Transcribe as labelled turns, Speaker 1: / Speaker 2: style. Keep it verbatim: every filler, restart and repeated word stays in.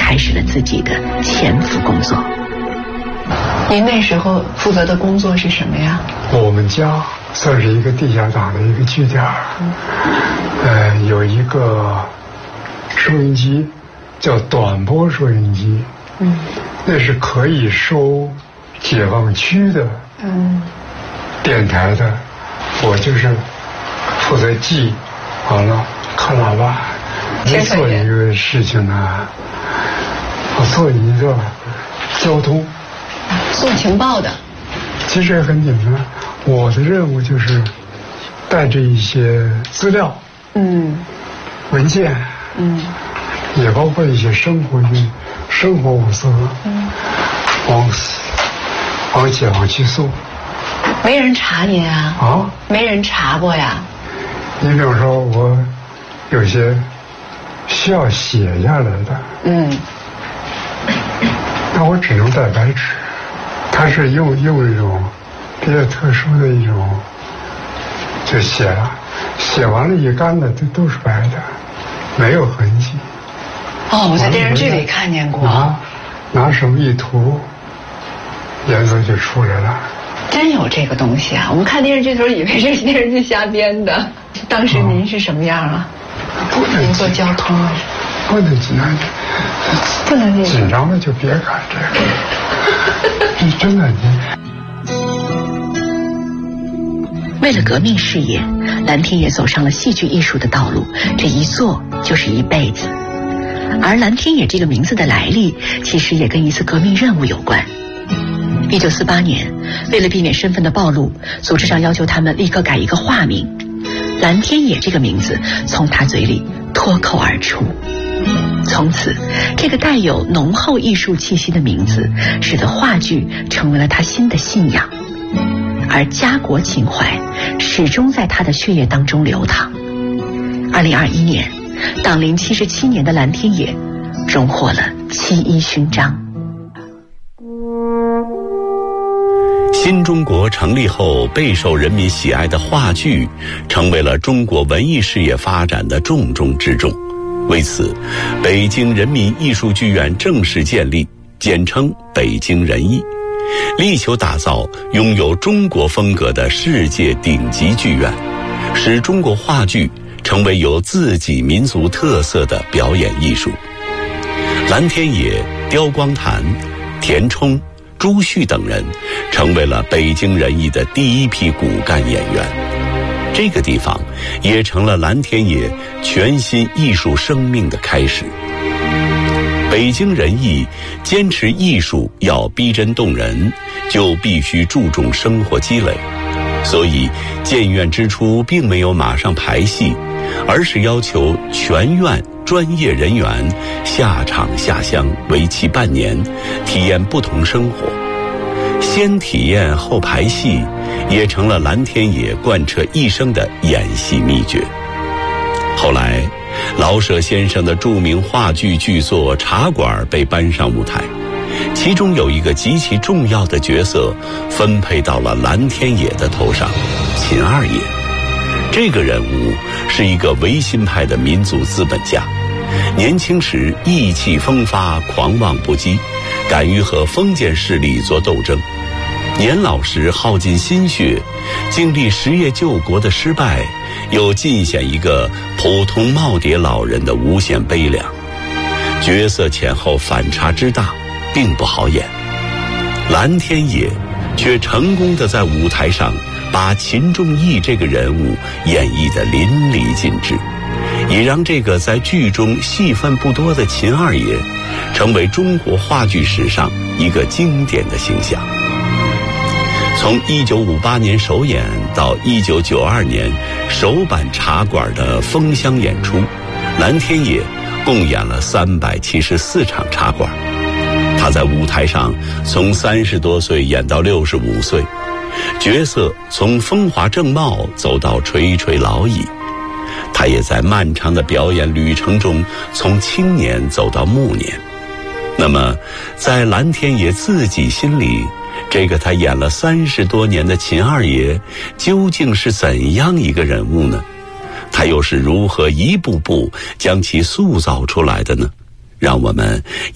Speaker 1: 开始了自己的潜伏工作。
Speaker 2: 您那时候负责的工作是什么呀？
Speaker 3: 我们家算是一个地下党的一个据点，嗯、呃，有一个收音机叫短波收音机，嗯，那是可以收解放区的嗯电台的，我就是负责记，完了看喇叭。没做一个事情呢，我做一个交通，
Speaker 2: 做情报的。
Speaker 3: 其实也很简单，我的任务就是带着一些资料，嗯，文件，嗯，也包括一些生活的生活物资，嗯，往往解放区送。
Speaker 2: 没人查您啊？
Speaker 3: 啊？
Speaker 2: 没人查过呀？
Speaker 3: 你比方说，我有些需要写下来的，嗯，那我只能带白纸，它是用用一种比较特殊的一种，就写了，写完了一干的，这都是白的，没有痕迹。
Speaker 2: 哦，我在电视剧里看见过。
Speaker 3: 拿拿手一涂，颜色就出来了。
Speaker 2: 真有这个东西啊！我们看电视剧的时候以为这是电视剧瞎编的。当时您是什么样啊？
Speaker 3: 不能
Speaker 2: 您做交通啊？
Speaker 3: 不能紧张，
Speaker 2: 不能
Speaker 3: 紧张的就别干这个。这真的，
Speaker 1: 为了革命事业，蓝天野走上了戏剧艺术的道路，这一做就是一辈子。而蓝天野这个名字的来历，其实也跟一次革命任务有关。一九四八年，为了避免身份的暴露，组织上要求他们立刻改一个化名，蓝天野这个名字从他嘴里脱口而出。从此，这个带有浓厚艺术气息的名字，使得话剧成为了他新的信仰，而家国情怀始终在他的血液当中流淌。二零二一年，党龄七十七年的蓝天野荣获了七一勋章。
Speaker 4: 新中国成立后备受人民喜爱的话剧，成为了中国文艺事业发展的重中之重。为此，北京人民艺术剧院正式建立，简称北京人艺，力求打造拥有中国风格的世界顶级剧院，使中国话剧成为有自己民族特色的表演艺术。蓝天野、刁光谭、田冲、朱旭等人成为了北京人艺的第一批骨干演员，这个地方也成了蓝天野全新艺术生命的开始。北京人艺坚持艺术要逼真动人，就必须注重生活积累，所以建院之初并没有马上排戏，而是要求全院专业人员下场下乡，为期半年，体验不同生活。先体验后排戏，也成了蓝天野贯彻一生的演戏秘诀。后来，老舍先生的著名话剧剧作《茶馆》被搬上舞台，其中有一个极其重要的角色分配到了蓝天野的头上，秦二爷。这个人物是一个维新派的民族资本家，年轻时意气风发，狂妄不羁，敢于和封建势力作斗争，年老时耗尽心血，经历实业救国的失败，又尽显一个普通耄耋老人的无限悲凉，角色前后反差之大，并不好演。蓝天野却成功地在舞台上把秦仲义这个人物演绎得淋漓尽致，也让这个在剧中戏份不多的秦二爷成为中国话剧史上一个经典的形象。从一九五八年首演到一九九二年首版茶馆的封箱演出，蓝天野共演了三百七十四场茶馆。他在舞台上从三十多岁演到六十五岁，角色从风华正茂走到垂垂老矣。他也在漫长的表演旅程中从青年走到暮年。那么在蓝天野自己心里，这个他演了三十多年的秦二爷究竟是怎样一个人物呢？他又是如何一步步将其塑造出来的呢？让我们